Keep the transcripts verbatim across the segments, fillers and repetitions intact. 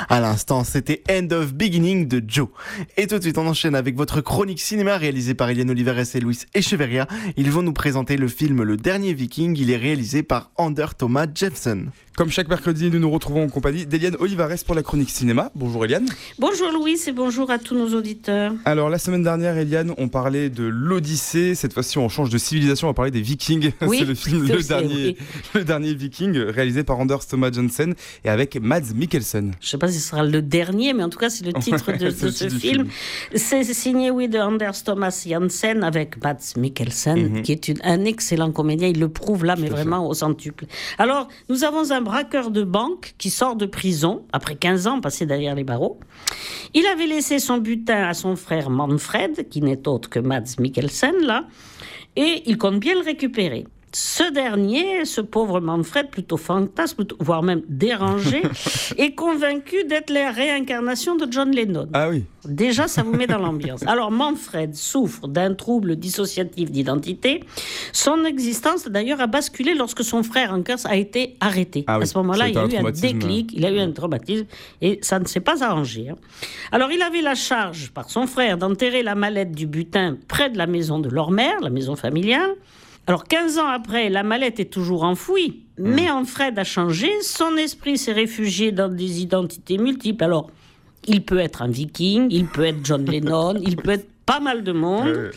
À l'instant, c'était End of Beginning de Joe. Et tout de suite, on enchaîne avec votre chronique cinéma réalisée par Eliane Olivares et Luis Echeverria. Ils vont nous présenter le film Le Dernier Viking. Il est réalisé par Anders Thomas Jensen. Comme chaque mercredi, nous nous retrouvons en compagnie d'Eliane Olivares pour la chronique cinéma. Bonjour Eliane. Bonjour Louis et bonjour à tous nos auditeurs. Alors la semaine dernière, Eliane, on parlait de l'Odyssée. Cette fois-ci, on change de civilisation, on va parler des Vikings. Oui, c'est le film le sais, dernier, oui. le dernier Viking, réalisé par Anders Thomas Jensen et avec Mads Mikkelsen. Je ne sais pas si ce sera le dernier, mais en tout cas, c'est le titre de, c'est de le ce titre film. film. C'est signé oui, de Anders Thomas Jensen avec Mads Mikkelsen, Mm-hmm. qui est une, un excellent comédien. Il le prouve là, mais vraiment au centuple. Alors, nous avons un braqueur de banque qui sort de prison après quinze ans passés derrière les barreaux. Il avait laissé son butin à son frère Manfred, qui n'est autre que Mads Mikkelsen, là, et il compte bien le récupérer. Ce dernier, ce pauvre Manfred, plutôt fantasme, plutôt, voire même dérangé, est convaincu d'être la réincarnation de John Lennon. Ah oui. Déjà, ça vous met dans l'ambiance. Alors, Manfred souffre d'un trouble dissociatif d'identité. Son existence, d'ailleurs, a basculé lorsque son frère Ankers a été arrêté. Ah oui, à ce moment-là, ça a il été a un eu un traumatisme. déclic, il a eu un traumatisme, et ça ne s'est pas arrangé. hein. Alors, il avait la charge, par son frère, d'enterrer la mallette du butin près de la maison de leur mère, la maison familiale. Alors, quinze ans après, la mallette est toujours enfouie, mmh. mais Manfred a changé, son esprit s'est réfugié dans des identités multiples. Alors, il peut être un viking, il peut être John Lennon, il peut être pas mal de monde, Euh.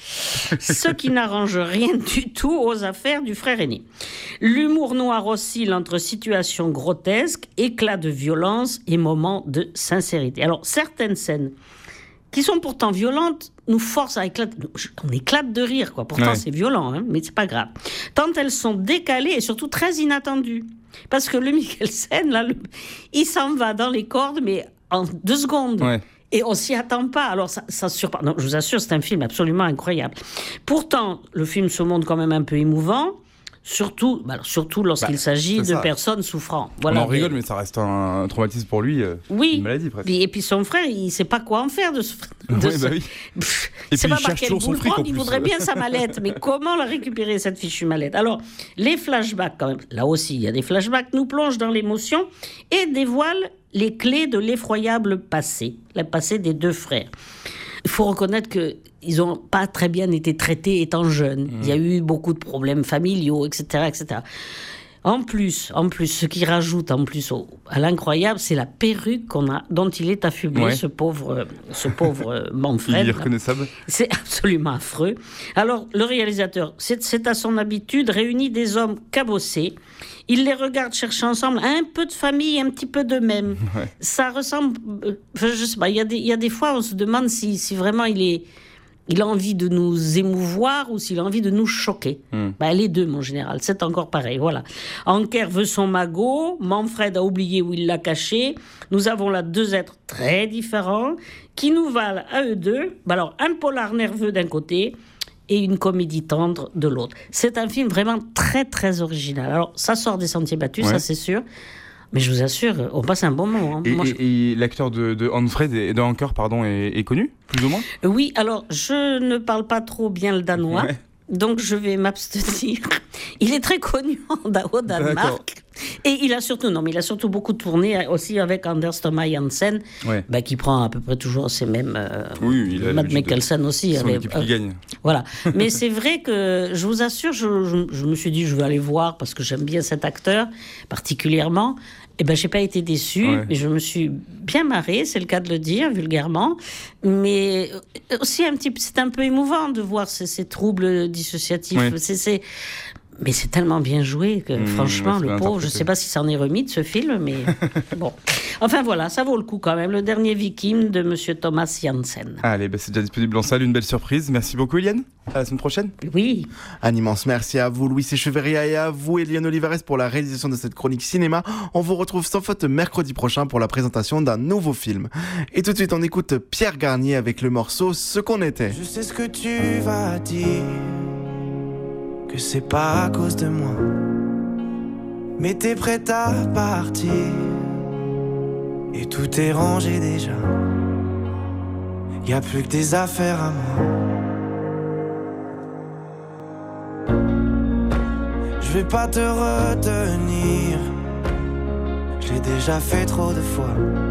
ce qui n'arrange rien du tout aux affaires du frère aîné. L'humour noir oscille entre situations grotesques, éclats de violence et moments de sincérité. Alors, certaines scènes qui sont pourtant violentes, nous forcent à éclater. On éclate de rire, quoi. Pourtant, Ouais. c'est violent, hein, mais c'est pas grave. Tant elles sont décalées et surtout très inattendues. Parce que le Mikkelsen, là, le... il s'en va dans les cordes, mais en deux secondes. Ouais. Et on s'y attend pas. Alors, ça, ça surprend. Non, je vous assure, c'est un film absolument incroyable. Pourtant, le film se montre quand même un peu émouvant. Surtout, bah alors, surtout lorsqu'il Bah, s'agit c'est de ça. personnes souffrant. On Voilà, en rigole, mais- mais ça reste un, un traumatisme pour lui. euh, Oui. Une maladie presque. Et puis son frère, il ne sait pas quoi en faire de ce. De Ouais, ce... bah oui. Pff, Et c'est puis, pas il par cherche quel toujours son bout le fric, prendre, en il plus. voudrait bien sa mallette. Mais comment la récupérer, cette fichue mallette? Alors, les flashbacks, quand même, là aussi, il y a des flashbacks, nous plongent dans l'émotion et dévoilent les clés de l'effroyable passé, le passé des deux frères. Il faut reconnaître qu'ils n'ont pas très bien été traités étant jeunes. Mmh. Il y a eu beaucoup de problèmes familiaux, et cetera, et cetera. En plus, en plus, ce qui rajoute en plus au, à l'incroyable, c'est la perruque qu'on a, dont il est affublé, Ouais. ce pauvre, ce pauvre Il Manfred. est reconnaissable. C'est absolument affreux. Alors, le réalisateur, c'est, c'est à son habitude, réunit des hommes cabossés. Il les regarde chercher ensemble un peu de famille, un petit peu d'eux-mêmes. Ouais. Ça ressemble... euh, enfin, je sais pas, il y a des, il y a des fois, on se demande si, si vraiment il est... Il a envie de nous émouvoir ou s'il a envie de nous choquer. Mm. Ben, les deux, mon général. C'est encore pareil, voilà. Anker veut son magot. Manfred a oublié où il l'a caché. Nous avons là deux êtres très différents qui nous valent à eux deux. Ben alors, un polar nerveux d'un côté et une comédie tendre de l'autre. C'est un film vraiment très, très original. Alors, ça sort des sentiers battus, Ouais. ça c'est sûr. Mais je vous assure, on passe un bon moment. hein. Et, Moi, je- et- et l'acteur de, de Manfred et de Anker, pardon, est, est connu, plus ou moins. Oui, alors, je ne parle pas trop bien le danois, Ouais. donc je vais m'abstenir. Il est très connu en- au D'accord. Danemark. Et il a surtout, non, mais il a surtout beaucoup tourné aussi avec Anders Thomas Jensen, Ouais. bah, qui prend à peu près toujours ces mêmes. Euh, Oui, il a Matt l'habitude de- Mikkelsen aussi. C'est son avait- équipe euh, qui gagne. Voilà. Mais c'est vrai que, je vous assure, je, je- je me suis dit, je vais aller voir parce que j'aime bien cet acteur particulièrement. Eh ben, j'ai pas été déçue, Ouais. mais je me suis bien marrée, c'est le cas de le dire, vulgairement. Mais aussi, un petit, c'est un peu émouvant de voir ces, ces troubles dissociatifs. Ouais. C'est, c'est... Mais c'est tellement bien joué que, Mmh, franchement, ouais, c'est le bien pauvre, je interprété. sais pas si s'en est remis de ce film, mais bon. Enfin voilà, ça vaut le coup quand même. Le dernier Viking de Monsieur Thomas Jensen. Allez, bah, c'est déjà disponible en salle, une belle surprise. Merci beaucoup, Eliane. À la semaine prochaine. Oui. Un immense merci à vous, Louis Echeverria, et à vous, Eliane Olivares, pour la réalisation de cette chronique cinéma. On vous retrouve sans faute mercredi prochain pour la présentation d'un nouveau film. Et tout de suite, on écoute Pierre Garnier avec le morceau Ce qu'on était. Je sais ce que tu vas dire, que c'est pas à cause de moi, mais t'es prête à partir, et tout est rangé déjà. Y a plus que des affaires à moi. Je vais pas te retenir, je l'ai déjà fait trop de fois.